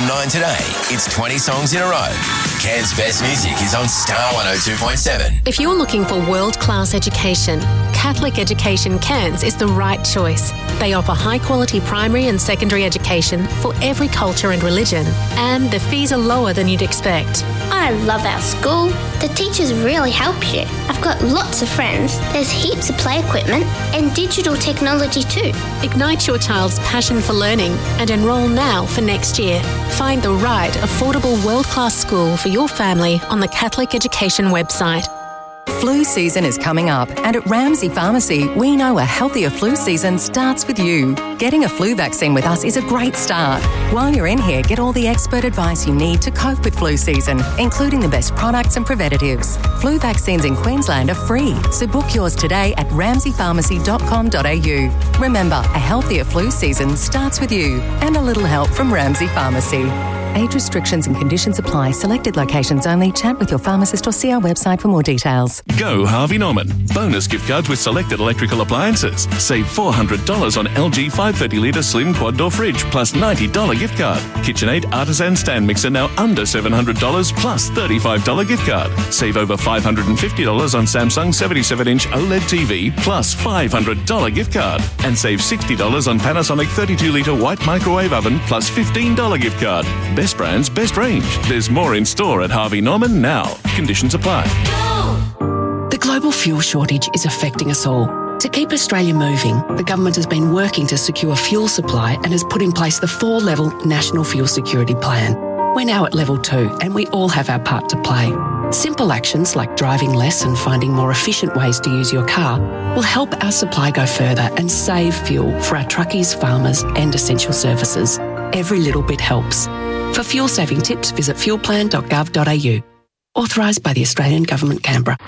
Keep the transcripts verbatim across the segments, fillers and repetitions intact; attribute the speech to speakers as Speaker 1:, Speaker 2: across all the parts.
Speaker 1: nine today, it's twenty songs in a row. Cairns' best music is on Star one oh two point seven.
Speaker 2: If you're looking for world-class education, Catholic Education Cairns is the right choice. They offer high-quality primary and secondary education for every culture and religion, and the fees are lower than you'd expect.
Speaker 3: I love our school. The teachers really help you. I've got lots of friends. There's heaps of play equipment and digital technology too.
Speaker 2: Ignite your child's passion for learning and enrol now for next year. Find the right, affordable, world-class school for your family on the Catholic Education website.
Speaker 4: Flu season is coming up, and at Ramsay Pharmacy, we know a healthier flu season starts with you. Getting a flu vaccine with us is a great start. While you're in here, get all the expert advice you need to cope with flu season, including the best products and preventatives. Flu vaccines in Queensland are free, so book yours today at ramsay pharmacy dot com dot a u. Remember, a healthier flu season starts with you, and a little help from Ramsay Pharmacy. Age restrictions and conditions apply. Selected locations only. Chat with your pharmacist or see our website for more details.
Speaker 5: Go Harvey Norman. Bonus gift cards with selected electrical appliances. Save four hundred dollars on L G five thirty litre slim quad door fridge plus ninety dollars gift card. KitchenAid Artisan stand mixer now under seven hundred dollars plus thirty-five dollars gift card. Save over five hundred fifty dollars on Samsung seventy-seven inch OLED T V plus five hundred dollars gift card. And save sixty dollars on Panasonic thirty-two litre white microwave oven plus fifteen dollars gift card. Best brands, best range. There's more in store at Harvey Norman now. Conditions apply.
Speaker 6: The global fuel shortage is affecting us all. To keep Australia moving, the government has been working to secure fuel supply and has put in place the four-level National Fuel Security Plan. We're now at level two and we all have our part to play. Simple actions like driving less and finding more efficient ways to use your car will help our supply go further and save fuel for our truckies, farmers and essential services. Every little bit helps. For fuel-saving tips, visit fuel plan dot gov dot a u. Authorised by the Australian Government, Canberra.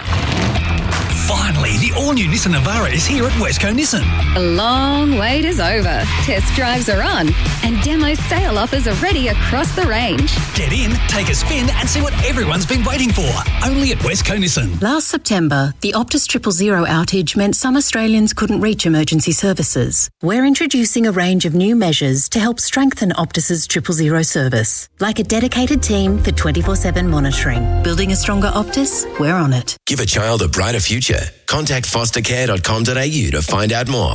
Speaker 7: Finally, the all-new Nissan Navara is here at Westco Nissan.
Speaker 8: The long wait is over. Test drives are on and demo sale offers are ready across the range.
Speaker 7: Get in, take a spin and see what everyone's been waiting for. Only at Westco Nissan.
Speaker 9: Last September, the Optus Triple Zero outage meant some Australians couldn't reach emergency services. We're introducing a range of new measures to help strengthen Optus's Triple Zero service, like a dedicated team for twenty-four seven monitoring. Building a stronger Optus? We're on it.
Speaker 1: Give a child a brighter future. Contact foster care dot com dot a u to find out more.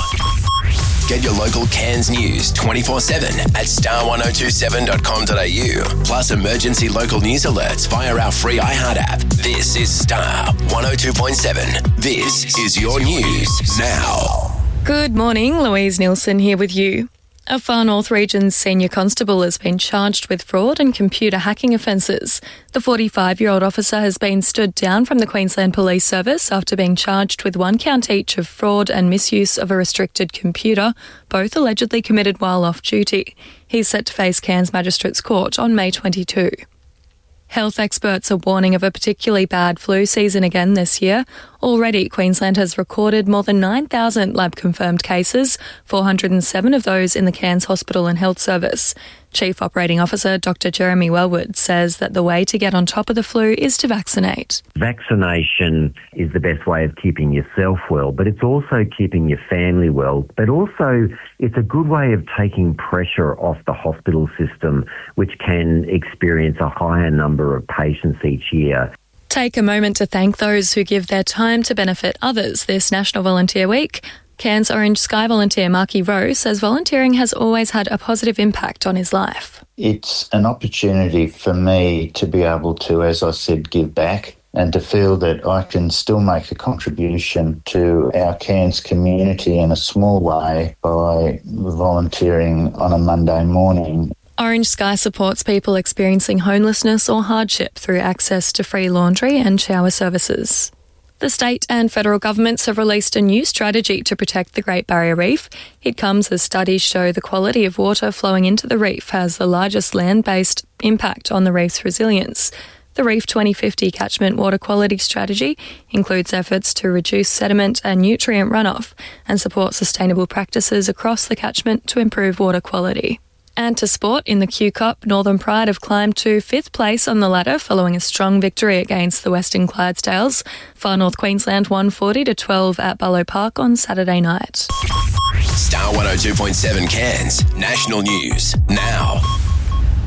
Speaker 1: Get your local Cairns news twenty-four seven at star one oh two seven dot com dot a u. Plus emergency local news alerts via our free iHeart app. This is Star one oh two point seven. This is your news now.
Speaker 10: Good morning, Louise Nielsen here with you. A Far North Region's senior constable has been charged with fraud and computer hacking offences. The forty-five-year-old officer has been stood down from the Queensland Police Service after being charged with one count each of fraud and misuse of a restricted computer, both allegedly committed while off duty. He's set to face Cairns Magistrates Court on May twenty-second. Health experts are warning of a particularly bad flu season again this year. Already, Queensland has recorded more than nine thousand lab-confirmed cases, four hundred seven of those in the Cairns Hospital and Health Service. Chief Operating Officer Doctor Jeremy Wellwood says that the way to get on top of the flu is to vaccinate.
Speaker 11: Vaccination is the best way of keeping yourself well, but it's also keeping your family well. But also, it's a good way of taking pressure off the hospital system, which can experience a higher number of patients each year.
Speaker 10: Take a moment to thank those who give their time to benefit others this National Volunteer Week. Cairns Orange Sky volunteer Marky Rowe says volunteering has always had a positive impact on his life.
Speaker 12: It's an opportunity for me to be able to, as I said, give back and to feel that I can still make a contribution to our Cairns community in a small way by volunteering on a Monday morning.
Speaker 10: Orange Sky supports people experiencing homelessness or hardship through access to free laundry and shower services. The state and federal governments have released a new strategy to protect the Great Barrier Reef. It comes as studies show the quality of water flowing into the reef has the largest land-based impact on the reef's resilience. The Reef twenty fifty Catchment Water Quality Strategy includes efforts to reduce sediment and nutrient runoff and support sustainable practices across the catchment to improve water quality. And to sport, in the Q Cup, Northern Pride have climbed to fifth place on the ladder following a strong victory against the Western Clydesdales. Far North Queensland won forty to twelve at Barlow Park on Saturday night.
Speaker 1: Star one oh two point seven Cairns, national news now.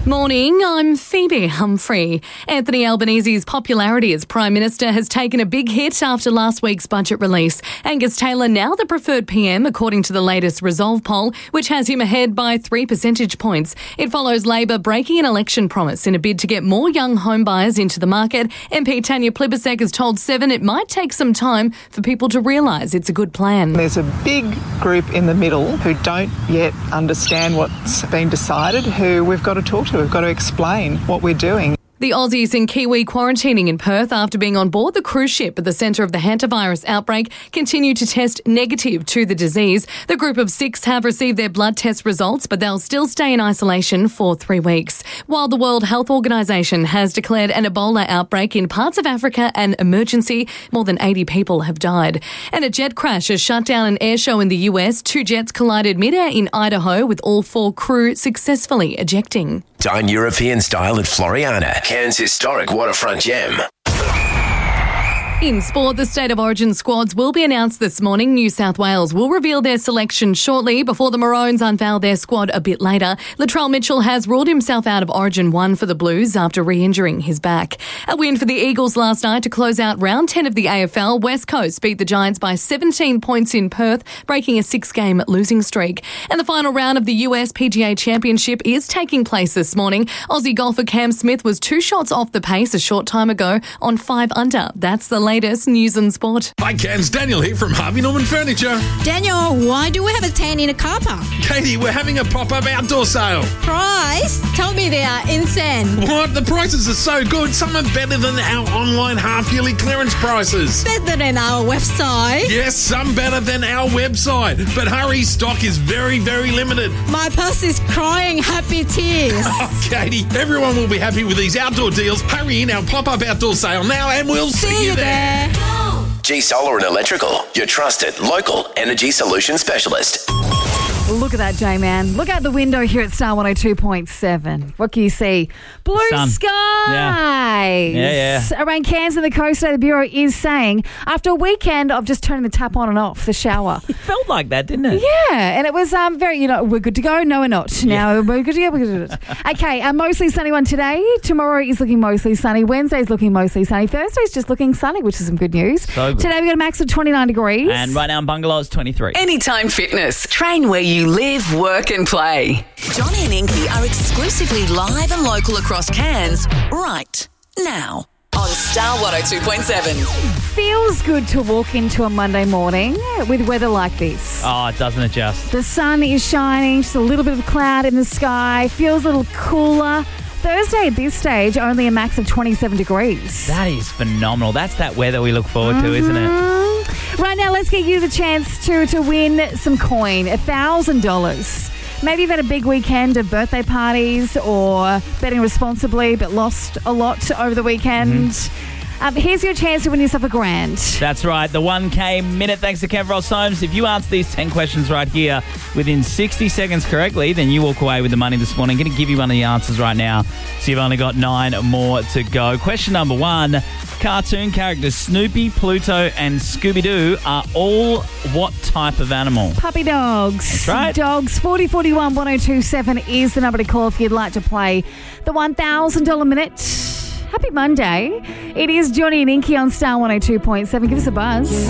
Speaker 13: Morning, I'm Phoebe Humphrey. Anthony Albanese's popularity as Prime Minister has taken a big hit after last week's budget release. Angus Taylor now the preferred P M, according to the latest Resolve poll, which has him ahead by three percentage points. It follows Labor breaking an election promise in a bid to get more young home buyers into the market. M P Tanya Plibersek has told Seven it might take some time for people to realise it's a good plan.
Speaker 14: There's a big group in the middle who don't yet understand what's been decided, who we've got to talk to. We've got to explain what we're doing.
Speaker 13: The Aussies and Kiwi quarantining in Perth after being on board the cruise ship at the centre of the hantavirus outbreak continue to test negative to the disease. The group of six have received their blood test results, but they'll still stay in isolation for three weeks. While the World Health Organisation has declared an Ebola outbreak in parts of Africa an emergency, more than eighty people have died. And a jet crash has shut down an air show in the U S. Two jets collided mid-air in Idaho, with all four crew successfully ejecting.
Speaker 1: Dine European style at Floriana, Cairns' historic waterfront gem.
Speaker 13: In sport, the State of Origin squads will be announced this morning. New South Wales will reveal their selection shortly before the Maroons unveil their squad a bit later. Latrell Mitchell has ruled himself out of Origin one for the Blues after re-injuring his back. A win for the Eagles last night to close out round ten of the A F L. West Coast beat the Giants by seventeen points in Perth, breaking a six-game losing streak. And the final round of the U S P G A Championship is taking place this morning. Aussie golfer Cam Smith was two shots off the pace a short time ago on five under. That's the latest news and sport.
Speaker 15: Hi, Cairns. Daniel here from Harvey Norman Furniture.
Speaker 16: Daniel, why do we have a tent in a car park?
Speaker 15: Katie, we're having a pop-up outdoor sale.
Speaker 16: Price? Tell me they are insane.
Speaker 15: What? The prices are so good. Some are better than our online half-yearly clearance prices.
Speaker 16: Better than our website?
Speaker 15: Yes, some better than our website. But hurry, stock is very, very limited.
Speaker 16: My purse is crying happy tears.
Speaker 15: Oh, Katie, everyone will be happy with these outdoor deals. Hurry in our pop-up outdoor sale now and we'll see, see you there. there.
Speaker 1: G Solar and Electrical, your trusted local energy solution specialist.
Speaker 17: Look at that, J-Man. Look out the window here at Star one oh two point seven. What can you see? Blue
Speaker 18: Sun.
Speaker 17: skies.
Speaker 18: Yeah, yeah. yeah.
Speaker 17: Around Cairns and the coast, the Bureau is saying, after a weekend of just turning the tap on and off, the shower.
Speaker 18: It felt like that, didn't it?
Speaker 17: Yeah, and it was um very, you know, we're good to go. No, we're not. Now, yeah. we're good to go. We're good to go. Okay, a mostly sunny one today. Tomorrow is looking mostly sunny. Wednesday's looking mostly sunny. Thursday's just looking sunny, which is some good news.
Speaker 18: So good.
Speaker 17: Today we got a max of twenty-nine degrees.
Speaker 18: And right now in Bungalow it's twenty-three.
Speaker 19: Anytime Fitness. Train where you live, work and play. Johnny and Inky are exclusively live and local across Cairns right now on Star one oh two point seven.
Speaker 17: Feels good to walk into a Monday morning with weather like this.
Speaker 18: Oh, doesn't it just?
Speaker 17: The sun is shining, just a little bit of cloud in the sky, feels a little cooler. Thursday at this stage, only a max of twenty-seven degrees.
Speaker 18: That is phenomenal. That's that weather we look forward mm-hmm. to, isn't it?
Speaker 17: Right now, let's get you the chance to, to win some coin, one thousand dollars. Maybe you've had a big weekend of birthday parties or betting responsibly but lost a lot over the weekend. Mm-hmm. Um, here's your chance to win yourself a grand.
Speaker 18: That's right, the one K minute thanks to Ken Ross Holmes. If you answer these ten questions right here within sixty seconds correctly, then you walk away with the money this morning. I'm going to give you one of the answers right now, so you've only got nine more to go. Question number one, cartoon characters Snoopy, Pluto and Scooby-Doo are all what type of animal?
Speaker 17: Puppy dogs.
Speaker 18: That's right.
Speaker 17: Dogs. forty forty-one one oh two seven is the number to call if you'd like to play the one thousand dollars minute. Happy Monday. It is Johnny and Inky on Star one oh two point seven. Give us a buzz.